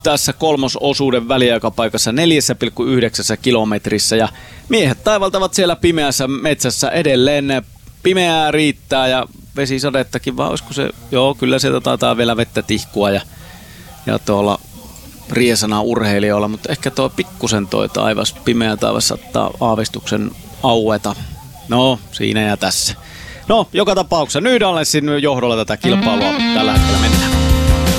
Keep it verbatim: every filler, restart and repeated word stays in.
tässä kolmososuuden väliaikapaikassa neljä pilkku yhdeksän kilometrissä ja miehet taivaltavat siellä pimeässä metsässä edelleen. Pimeää riittää ja vesisadettakin, vai olisiko se, joo kyllä sieltä taitaa vielä vettä tihkua ja, ja tuolla riesana urheilijoilla, mutta ehkä tuo pikkusen toi taivas, pimeä taivas saattaa aavistuksen aueta. No, siinä ja tässä. No, joka tapauksessa New Dalensin johdolla tätä kilpailua tällä hetkellä mennään.